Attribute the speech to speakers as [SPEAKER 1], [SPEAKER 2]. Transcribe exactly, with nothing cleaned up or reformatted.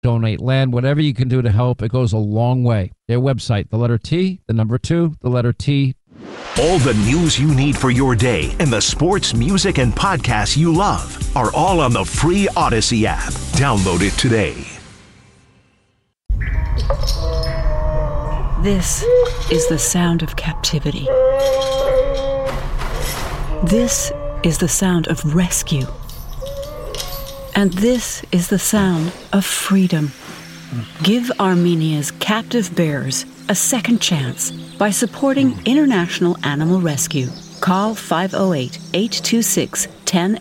[SPEAKER 1] donate land, whatever you can do to help. It goes a long way. Their website, the letter T, the number two, the letter T.
[SPEAKER 2] All the news you need for your day and the sports, music, and podcasts you love are all on the free Odyssey app. Download it today.
[SPEAKER 3] This is the sound of captivity. This is the sound of rescue. And this is the sound of freedom. Give Armenia's captive bears a second chance by supporting International Animal Rescue. Call five oh eight, eight two six, one oh